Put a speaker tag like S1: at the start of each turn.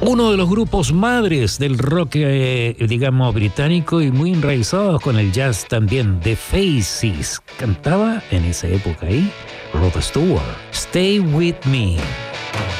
S1: Uno de los grupos madres del rock, digamos, británico y muy enraizados con el jazz también, The Faces. Cantaba en esa época ahí Rod Stewart. Stay With Me.